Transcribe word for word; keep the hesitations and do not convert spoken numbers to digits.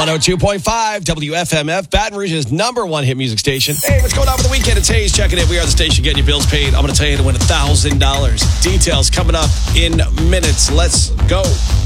one oh two point five W F M F, Baton Rouge's number one hit music station. Hey, what's going on for the weekend? It's Hayes checking in. We are the station getting your bills paid. I'm going to tell you to win one thousand dollars. Details coming up in minutes. Let's go.